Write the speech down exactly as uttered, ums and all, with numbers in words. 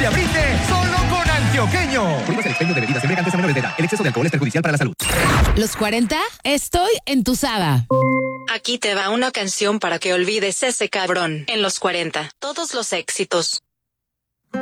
familia brinde solo con Antioqueño. Prohíbas el expendio de bebidas embriagantes a menores de edad. El exceso de alcohol es perjudicial para la salud. Los cuarenta, estoy entusada. Aquí te va una canción para que olvides ese cabrón. En los cuarenta, todos los éxitos.